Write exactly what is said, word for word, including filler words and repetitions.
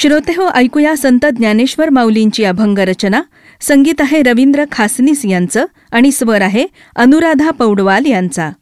श्रोतेहो, ऐकूया संत ज्ञानेश्वर माऊलींची अभंग रचना. संगीत आहे रवींद्र खासनीस यांचं आणि स्वर आहे अनुराधा पौडवाल यांचा.